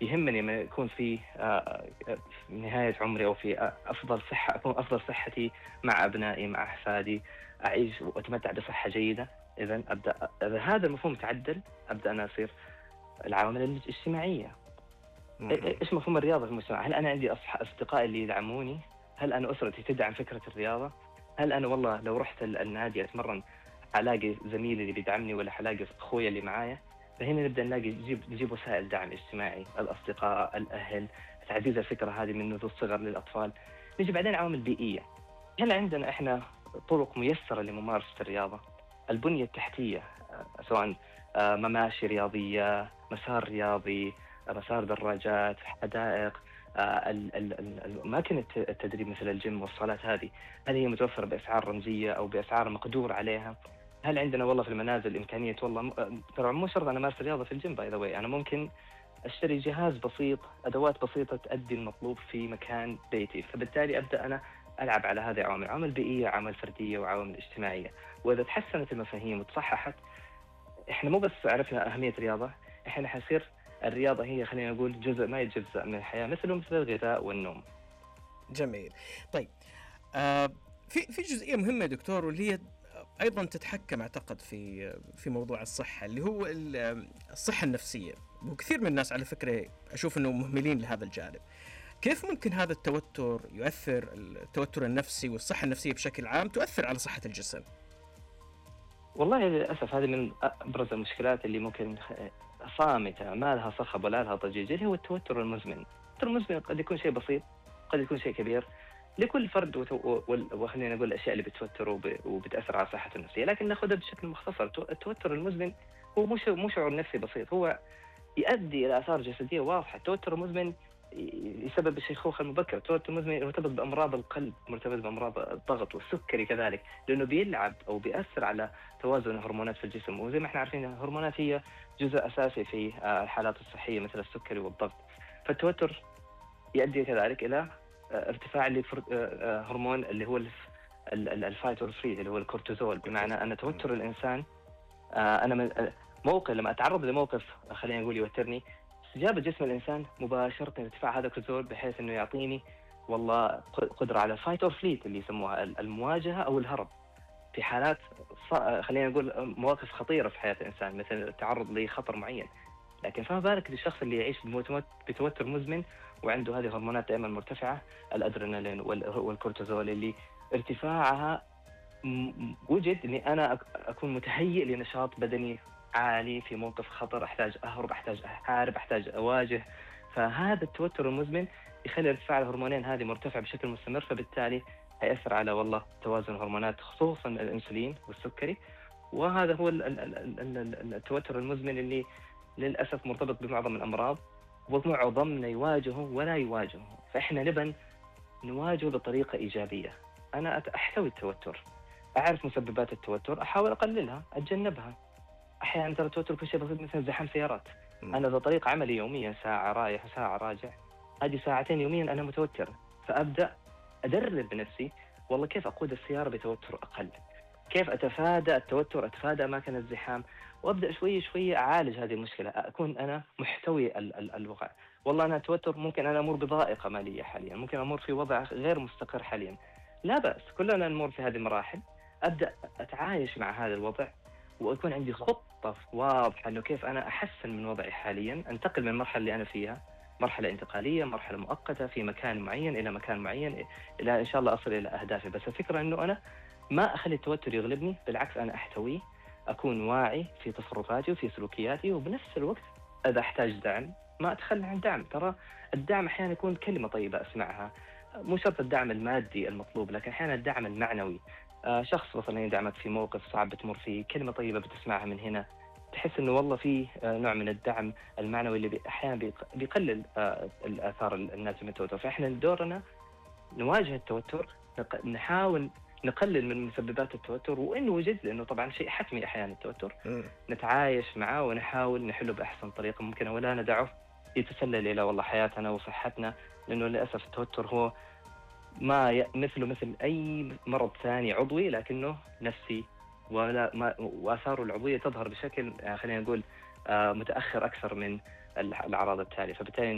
يهمني ما يكون في نهاية عمري أو في أفضل صحة، أكون أفضل صحتي مع أبنائي مع أحفادي، أعيش وأتمتع بصحة جيدة. إذا هذا المفهوم تعدل، أبدأ أنا أصير العوامل الاجتماعية. مهم. إيش مفهوم الرياضة في المجتمع؟ هل أنا عندي أصدقاء اللي يدعموني؟ هل أنا أسرتي تدعم فكرة الرياضة؟ هل أنا والله لو رحت النادي أتمرن حلاقي زميلي اللي بيدعمني، ولا حلاقي أخويا اللي معايا؟ فهنا نبدأ نلاقي نجيب وسائل دعم اجتماعي، الأصدقاء، الأهل، تعزيز الفكرة هذه منذ الصغر للأطفال. نجي بعدين عوامل بيئية. هل عندنا إحنا طرق ميسرة لممارسة الرياضة؟ البنية التحتية، سواء مماشي رياضية، مسار رياضي، مسار دراجات، حدائق، أماكن التدريب مثل الجيم والصالات، هل هي متوفرة بأسعار رمزية أو بأسعار مقدور عليها؟ هل عندنا والله في المنازل إمكانية والله ترى مو شرط أنا أمارس رياضة في الجيم، باي ذا واي أنا ممكن أشتري جهاز بسيط، أدوات بسيطة تؤدي المطلوب في مكان بيتي. فبالتالي أبدأ أنا ألعب على هذه العوامل، عوامل بيئية، عوامل فردية، وعوامل اجتماعية. وإذا تحسنت المفاهيم وتصححت، إحنا مو بس عرفنا أهمية الرياضة، إحنا حيصير الرياضة هي، خلينا نقول، جزء ما يتجزأ من الحياة، مثل الغذاء والنوم. جميل. طيب، آه في جزئية مهمة يا دكتور، واللي هي أيضا تتحكم أعتقد في موضوع الصحة، اللي هو الصحة النفسية. وكثير من الناس على فكرة أشوف أنه مهملين لهذا الجانب. كيف ممكن هذا التوتر يؤثر، التوتر النفسي والصحة النفسية بشكل عام تؤثر على صحة الجسم؟ والله للأسف هذه من أبرز المشكلات اللي ممكن صامتة ما لها صخب ولا لها ضجيج، اللي هو التوتر المزمن. التوتر المزمن قد يكون شيء بسيط، قد يكون شيء كبير لكل فرد، وخلينا نقول الأشياء اللي بتوتره وبتأثر على صحته النفسية. لكن ناخذها بشكل مختصر. التوتر المزمن هو مو شعور نفسي بسيط، هو يؤدي إلى آثار جسدية واضحة. التوتر المزمن يسبب الشيخوخة المبكرة. التوتر المزمن مرتبط بأمراض القلب، مرتبط بأمراض الضغط والسكري كذلك، لأنه بيلعب أو بيأثر على توازن الهرمونات في الجسم. وزي ما احنا عارفين الهرمونات هي جزء أساسي في الحالات الصحية مثل السكري والضغط. فالتوتر يؤدي كذلك إلى ارتفاع هرمون اللي هو الفايت اور فريد، اللي هو الكورتيزول. بمعنى أن توتر الإنسان، أنا موقف لما أتعرض لموقف خلينا نقول يوترني، استجابة جسم الإنسان مباشرة ارتفاع هذا الكورتيزول، بحيث إنه يعطيني والله قدرة على فايت أور فليت اللي يسموها المواجهة أو الهرب في حالات خلينا نقول مواقف خطيرة في حياة الإنسان، مثل التعرض لخطر معين. لكن فما بالك للشخص اللي يعيش بتوتر مزمن وعنده هذه هرمونات دائما مرتفعة، الأدرينالين والكورتيزول، اللي ارتفاعها وجد اني انا اكون متهيئ لنشاط بدني عالي في موقف خطر، احتاج اهرب، احتاج احارب، احتاج اواجه. فهذا التوتر المزمن يخلي ارتفاع الهرمونين هذه مرتفع بشكل مستمر، فبالتالي هيأثر على والله توازن الهرمونات، خصوصا الانسولين والسكري. وهذا هو التوتر المزمن اللي للاسف مرتبط بمعظم الامراض، ومعظمنا يواجهه ولا يواجهه. فاحنا نبى نواجهه بطريقه ايجابيه. انا احتوي التوتر، أعرف مسببات التوتر، أحاول أقللها، أتجنبها. أحيانا ترى التوتر في شيء بسيط مثل زحام سيارات. مم. أنا ذا طريق عملي يوميا، ساعة رايح وساعة راجع، هذه ساعتين يوميا أنا متوتر، فأبدأ أدرب نفسي والله كيف أقود السيارة بتوتر أقل، كيف أتفادى التوتر، أتفادى أماكن الزحام، وأبدأ شوي شوي أعالج هذه المشكلة، أكون أنا محتوي الوضع. والله أنا توتر، ممكن أنا أمر بضائقة مالية حاليا، ممكن أمر في وضع غير مستقر حاليا، لا بأس، كلنا نمر في هذه المراحل. أبدأ أتعايش مع هذا الوضع، ويكون عندي خطة واضحة إنه كيف أنا أحسن من وضعي حاليا، أنتقل من المرحلة اللي أنا فيها، مرحلة انتقالية، مرحلة مؤقتة في مكان معين إلى مكان معين، إلى إن شاء الله أصل إلى أهدافي. بس الفكرة إنه أنا ما أخلي التوتر يغلبني، بالعكس أنا أحتويه، أكون واعي في تصرفاتي وفي سلوكياتي، وبنفس الوقت إذا أحتاج دعم ما أتخلى عن دعم. ترى الدعم أحيانا يكون كلمة طيبة أسمعها، مو شرط الدعم المادي المطلوب، لكن أحيانا الدعم المعنوي. شخص مثلا يدعمك في موقف صعب بتمر فيه، كلمة طيبة بتسمعها من هنا، تحس إنه والله في نوع من الدعم المعنوي اللي أحيانا بيقلل الآثار الناتجة من التوتر. فإحنا دورنا نواجه التوتر، نحاول نقلل من مسببات التوتر، وإن وجد، لأنه طبعا شيء حتمي أحيانا التوتر، مم. نتعايش معه ونحاول نحله بأحسن طريقة ممكنة، ولا ندعه يتسلل إلى والله حياتنا وصحتنا. لأنه للأسف التوتر هو ما مثل أي مرض ثاني عضوي، لكنه نفسي، ولا ما وآثاره العضوية تظهر بشكل خلينا نقول متأخر أكثر من الأعراض التالية. فبالتالي